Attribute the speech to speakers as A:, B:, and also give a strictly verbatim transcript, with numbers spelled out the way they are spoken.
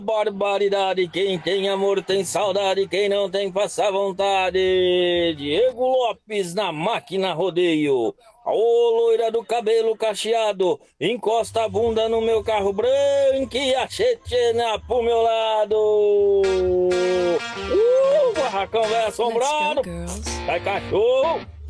A: Barbaridade, quem tem amor tem saudade, quem não tem passa vontade. Diego Lopes na máquina rodeio. Ô loira do cabelo cacheado, encosta a bunda no meu carro branco e a chetena pro meu lado. Uh, barracão vai
B: Let's go,
A: assombrado,
B: girls.
A: sai cachorro.